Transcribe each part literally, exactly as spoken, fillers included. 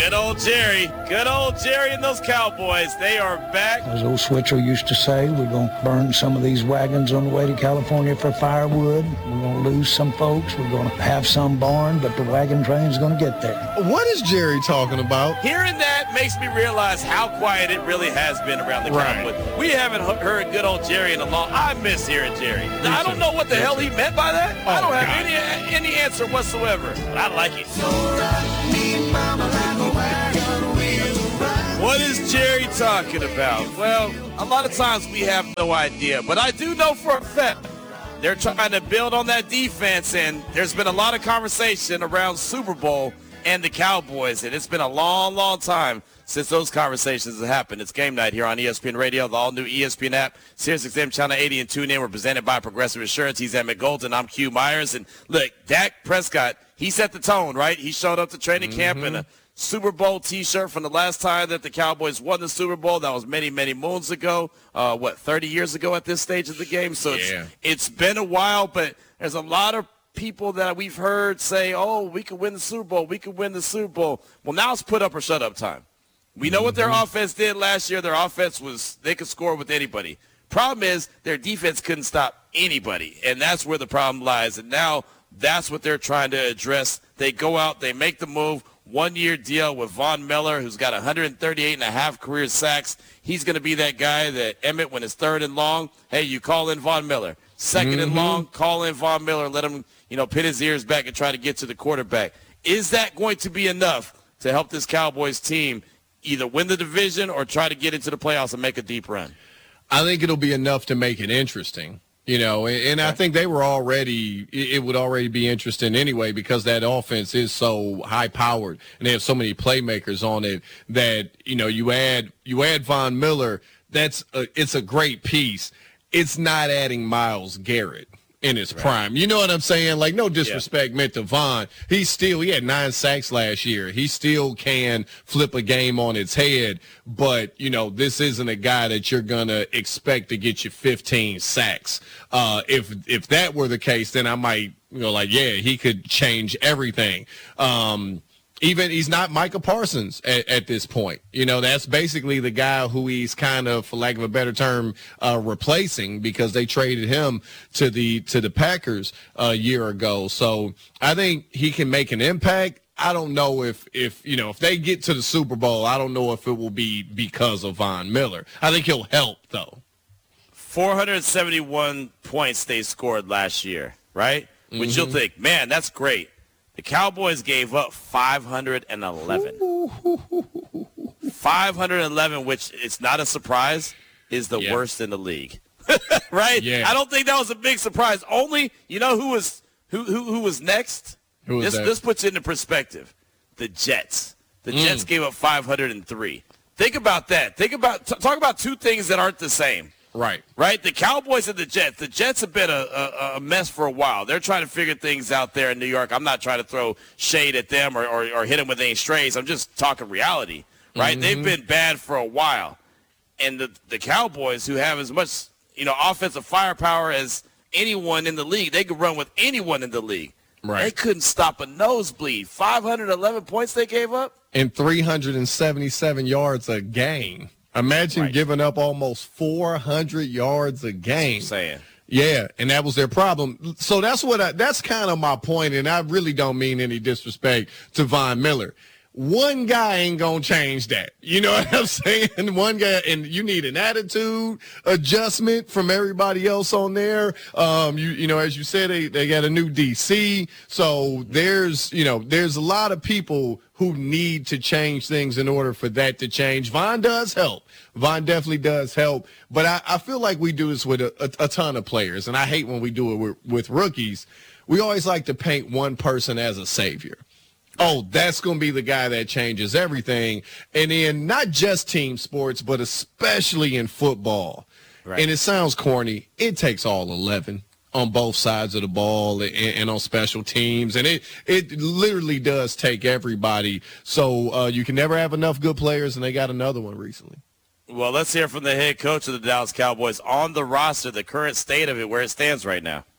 Good old Jerry. Good old Jerry and those Cowboys. They are back. As old Switzer used to say, we're going to burn some of these wagons on the way to California for firewood. We're going to lose some folks. We're going to have some born, but the wagon train's going to get there. What is Jerry talking about? Hearing that makes me realize how quiet it really has been around the Right. Cowboys. We haven't heard good old Jerry in a long I miss hearing Jerry. I don't know what the hell he meant by that. I don't have God. any any answer whatsoever. But I like it. What is Jerry talking about? Well, a lot of times we have no idea, but I do know for a fact they're trying to build on that defense, and there's been a lot of conversation around Super Bowl and the Cowboys, and it's been a long, long time since those conversations have happened. It's game night here on E S P N Radio, the all-new E S P N app, Sirius X M Channel eighty, and tune in. We're presented by Progressive Insurance. He's Emmett Golden. I'm Q Myers. And look, Dak Prescott, he set the tone, right? He showed up to training mm-hmm. camp in a Super Bowl T-shirt from the last time that the Cowboys won the Super Bowl. That was many, many moons ago. Uh, what, thirty years ago at this stage of the game? So yeah. it's, it's been a while, but there's a lot of people that we've heard say, oh, we could win the Super Bowl. We could win the Super Bowl. Well, now it's put up or shut up time. We know what their mm-hmm. offense did last year. Their offense was they could score with anybody. Problem is their defense couldn't stop anybody, and that's where the problem lies. And now that's what they're trying to address. They go out, they make the move. One-year deal with Von Miller, who's got one hundred thirty-eight and a half career sacks. He's going to be that guy that Emmett, when it's third and long, hey, you call in Von Miller. Second mm-hmm. and long, call in Von Miller. Let him, you know, pin his ears back and try to get to the quarterback. Is that going to be enough to help this Cowboys team either win the division or try to get into the playoffs and make a deep run? I think it'll be enough to make it interesting. You know, and, and I think they were already, it would already be interesting anyway because that offense is so high-powered and they have so many playmakers on it that, you know, you add you add Von Miller, that's a, it's a great piece. It's not adding Myles Garrett in his right. prime. You know what I'm saying? Like, no disrespect yeah. meant to Von. He's still, he had nine sacks last year. He still can flip a game on its head. But, you know, this isn't a guy that you're going to expect to get you fifteen sacks. Uh, if if that were the case, then I might, you know, like, yeah, he could change everything. Um Even he's not Micah Parsons at, at this point. You know, that's basically the guy who he's kind of, for lack of a better term, uh, replacing because they traded him to the to the Packers a year ago. So I think he can make an impact. I don't know if, if, you know, if they get to the Super Bowl, I don't know if it will be because of Von Miller. I think he'll help, though. four hundred seventy-one points they scored last year, right? Mm-hmm. Which you'll think, man, that's great. The Cowboys gave up five hundred eleven. five hundred eleven, which it's not a surprise, is the yeah. worst in the league. Right? Yeah. I don't think that was a big surprise. Only, you know who was who who, who was next? Who was this, that? This puts it into perspective. The Jets. The mm. Jets gave up five hundred three. Think about that. Think about t- talk about two things that aren't the same. Right. Right? The Cowboys and the Jets. The Jets have been a, a, a mess for a while. They're trying to figure things out there in New York. I'm not trying to throw shade at them or, or, or hit them with any strays. I'm just talking reality. Right? Mm-hmm. They've been bad for a while. And the, the Cowboys, who have as much, you know, offensive firepower as anyone in the league, they could run with anyone in the league. Right. They couldn't stop a nosebleed. five hundred eleven points they gave up? And three hundred seventy-seven yards a game. Imagine right. giving up almost four hundred yards a game. That's what I'm saying. Yeah, and that was their problem. So that's what I, that's kind of my point, and I really don't mean any disrespect to Von Miller. One guy ain't going to change that. You know what I'm saying? One guy, and you need an attitude adjustment from everybody else on there. Um, you you know, as you said, they, they got a new D C. So there's, you know, there's a lot of people who need to change things in order for that to change. Von does help. Von definitely does help. But I, I feel like we do this with a, a, a ton of players, and I hate when we do it with, with rookies. We always like to paint one person as a savior. Oh, that's going to be the guy that changes everything. And in not just team sports, but especially in football. Right. And it sounds corny. It takes all eleven on both sides of the ball and, and on special teams. And it, it literally does take everybody. So uh, you can never have enough good players, and they got another one recently. Well, let's hear from the head coach of the Dallas Cowboys on the roster, the current state of it, where it stands right now.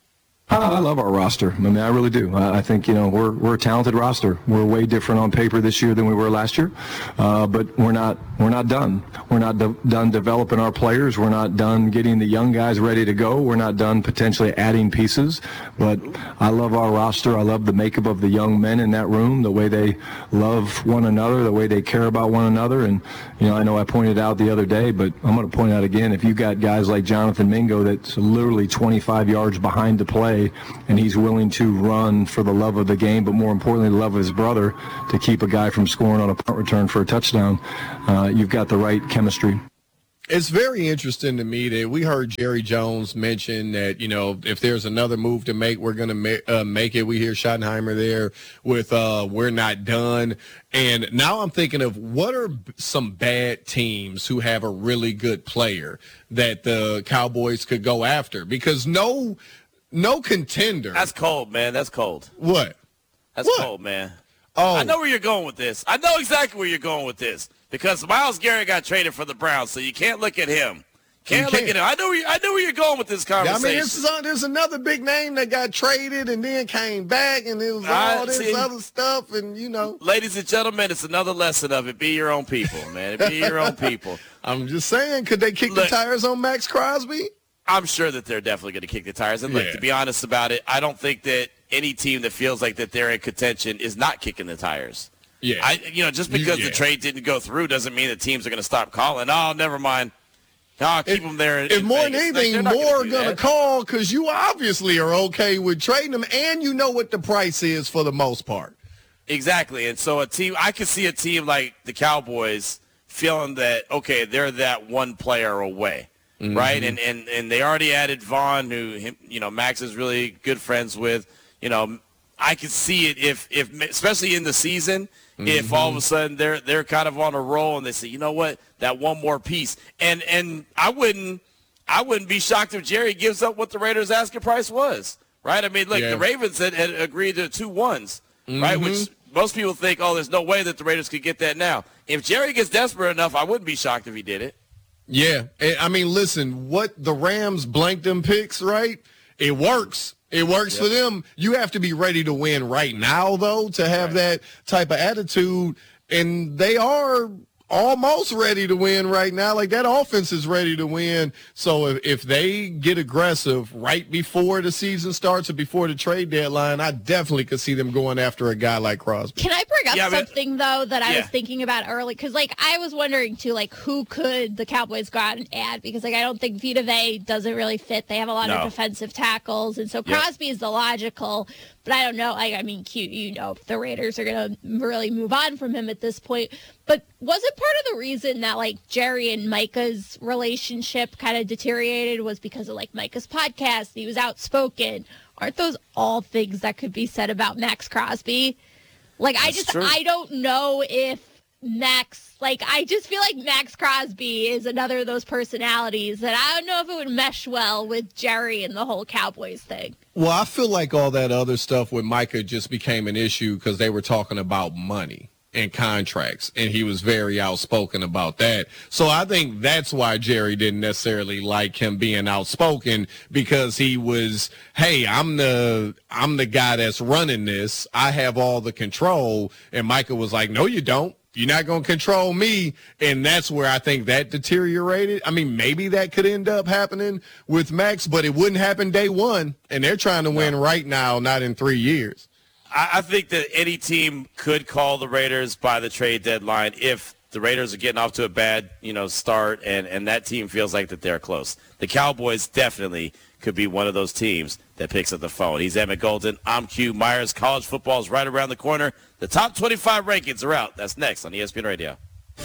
I love our roster. I mean, I really do. I think, you know, we're we're a talented roster. We're way different on paper this year than we were last year, uh, but we're not we're not done. We're not de- done developing our players. We're not done getting the young guys ready to go. We're not done potentially adding pieces. But I love our roster. I love the makeup of the young men in that room, the way they love one another, the way they care about one another. And, you know, I know I pointed out the other day, but I'm going to point out again, if you got guys like Jonathan Mingo that's literally twenty-five yards behind the play, and he's willing to run for the love of the game, but more importantly, the love of his brother, to keep a guy from scoring on a punt return for a touchdown, uh, you've got the right chemistry. It's very interesting to me that we heard Jerry Jones mention that, you know, if there's another move to make, we're going to ma- uh, make it. We hear Schottenheimer there with uh, we're not done. And now I'm thinking of what are some bad teams who have a really good player that the Cowboys could go after? Because no – No contender. That's cold, man. That's cold. What? That's what? cold, man. Oh. I know where you're going with this. I know exactly where you're going with this because Myles Garrett got traded for the Browns, so you can't look at him. Can't, can't. look at him. I know where you, I know where you're going with this conversation. I mean, this is, uh, there's another big name that got traded and then came back, and it was all I, this see, other stuff, and you know. Ladies and gentlemen, it's another lesson of it. Be your own people, man. Be your own people. I'm just saying, could they kick look, the tires on Max Crosby? I'm sure that they're definitely going to kick the tires. And look, yeah. to be honest about it, I don't think that any team that feels like that they're in contention is not kicking the tires. Yeah. I, you know, just because yeah. the trade didn't go through doesn't mean that teams are going to stop calling. Oh, never mind. Oh, keep if, them there. In, if in more Vegas. than anything, like, more going going to call because you obviously are okay with trading them, and you know what the price is for the most part. Exactly. And so a team, I could see a team like the Cowboys feeling that, okay, they're that one player away. Mm-hmm. Right, and, and and they already added Vaughn, who you know Max is really good friends with. You know, I could see it if if especially in the season, mm-hmm. if all of a sudden they're they're kind of on a roll and they say, you know what, that one more piece, and and I wouldn't I wouldn't be shocked if Jerry gives up what the Raiders' asking price was. Right, I mean, look, yeah. the Ravens had, had agreed to two ones, mm-hmm. right, which most people think, oh, there's no way that the Raiders could get that now. If Jerry gets desperate enough, I wouldn't be shocked if he did it. Yeah, I mean, listen, what the Rams blanked them picks, right? It works. It works yep. for them. You have to be ready to win right now, though, to have right. that type of attitude. And they are almost ready to win right now. Like, that offense is ready to win. So if, if they get aggressive right before the season starts or before the trade deadline, I definitely could see them going after a guy like Crosby. Can I bring up yeah, something, but, though, that I yeah. was thinking about early? Because, like, I was wondering, too, like, who could the Cowboys go out and add? Because, like, I don't think Vita Vea doesn't really fit. They have a lot no. of defensive tackles. And so Crosby yep. is the logical. But I don't know. Like, I mean, cute, you know, if the Raiders are going to really move on from him at this point. But was it part of the reason that, like, Jerry and Micah's relationship kind of deteriorated was because of, like, Micah's podcast? He was outspoken. Aren't those all things that could be said about Max Crosby? Like, That's I just, true. I don't know if Max, like, I just feel like Max Crosby is another of those personalities that I don't know if it would mesh well with Jerry and the whole Cowboys thing. Well, I feel like all that other stuff with Micah just became an issue because they were talking about money and contracts, and he was very outspoken about that. So I think that's why Jerry didn't necessarily like him being outspoken, because he was, hey, I'm the I'm the guy that's running this. I have all the control. And Micah was like, no, you don't. You're not going to control me. And that's where I think that deteriorated. I mean, maybe that could end up happening with Max, but it wouldn't happen day one. And they're trying to win no. right now, not in three years. I think that any team could call the Raiders by the trade deadline if the Raiders are getting off to a bad, you know, start, and, and that team feels like that they're close. The Cowboys definitely could be one of those teams that picks up the phone. He's Emmett Golden. I'm Q Myers. College football is right around the corner. The top twenty-five rankings are out. That's next on E S P N Radio.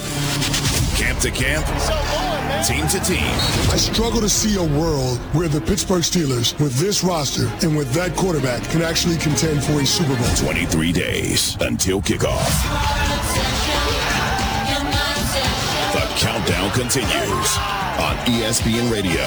Camp to camp, team to team. I struggle to see a world where the Pittsburgh Steelers, with this roster and with that quarterback, can actually contend for a Super Bowl. twenty-three days until kickoff. The countdown continues on E S P N Radio.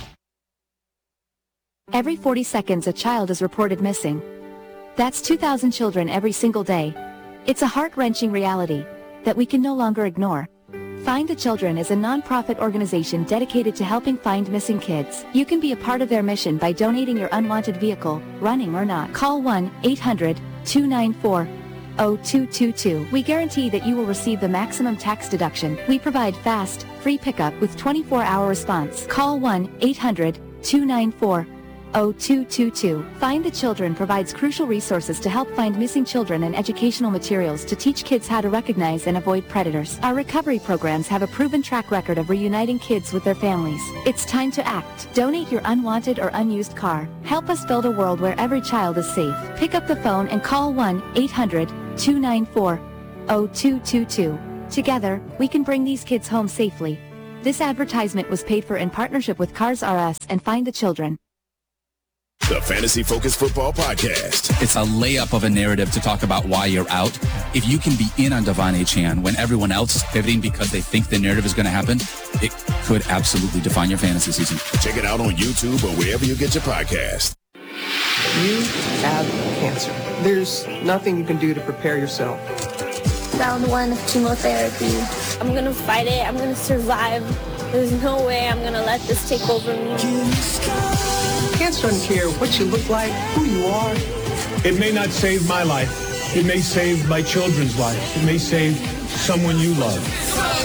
Every forty seconds, a child is reported missing. That's two thousand children every single day. It's a heart-wrenching reality that we can no longer ignore. Find the Children is a non-profit organization dedicated to helping find missing kids. You can be a part of their mission by donating your unwanted vehicle, running or not. Call one eight hundred two nine four oh two two two. We guarantee that you will receive the maximum tax deduction. We provide fast, free pickup with twenty-four hour response. Call one eight hundred two nine four oh two two two. Find the Children provides crucial resources to help find missing children and educational materials to teach kids how to recognize and avoid predators. Our recovery programs have a proven track record of reuniting kids with their families. It's time to act. Donate your unwanted or unused car. Help us build a world where every child is safe. Pick up the phone and call one eight hundred two nine four oh two two two. Together, we can bring these kids home safely. This advertisement was paid for in partnership with Cars R Us and Find the Children. The Fantasy Focus Football Podcast. It's a layup of a narrative to talk about why you're out. If you can be in on Devon Achane when everyone else is pivoting because they think the narrative is going to happen, it could absolutely define your fantasy season. Check it out on YouTube or wherever you get your podcast. You have cancer. There's nothing you can do to prepare yourself. Round one of chemotherapy. I'm going to fight it. I'm going to survive. There's no way I'm going to let this take over me. Cancer doesn't care what you look like, who you are. It may not save my life. It may save my children's life. It may save someone you love.